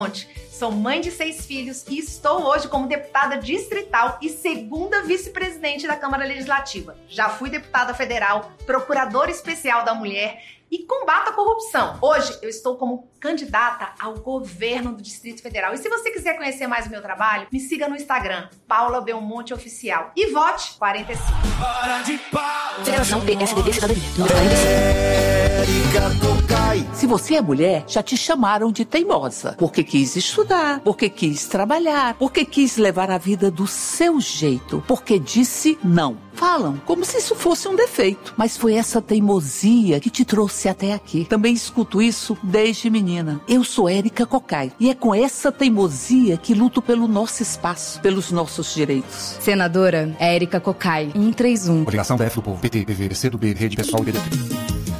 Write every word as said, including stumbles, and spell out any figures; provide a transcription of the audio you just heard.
Sou mãe de seis filhos e estou hoje como deputada distrital e segunda vice-presidente da Câmara Legislativa. Já fui deputada federal, procuradora especial da mulher e combato a corrupção. Hoje eu estou como candidata ao governo do Distrito Federal. E se você quiser conhecer mais o meu trabalho, me siga no Instagram, Paula Belmonte Oficial. E vote quarenta e cinco. Federação P S D B Cidadania. Número quarenta e cinco. Se você é mulher, já te chamaram de teimosa. Porque quis estudar, porque quis trabalhar, porque quis levar a vida do seu jeito, porque disse não. Falam como se isso fosse um defeito. Mas foi essa teimosia que te trouxe até aqui. Também escuto isso desde menina. Eu sou Érica Cocai e é com essa teimosia que luto pelo nosso espaço, pelos nossos direitos. Senadora Érica Cocai, cento e trinta e um. Obrigação da F do Povo, P T, P V, C do B, Rede Pessoal, B D P.